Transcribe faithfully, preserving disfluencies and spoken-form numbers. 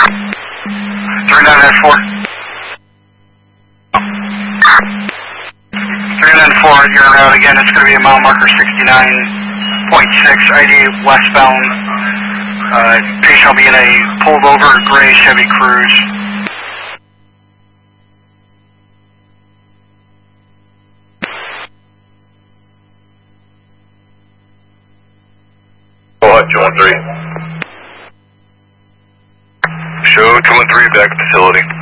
three nine nine four. three nine four, you're en route again. It's going to be a mile marker sixty-nine point six, I D westbound. Uh, patient will be in a pulled over gray Chevy Cruze. Go ahead, two one three. Show two one three back to facility.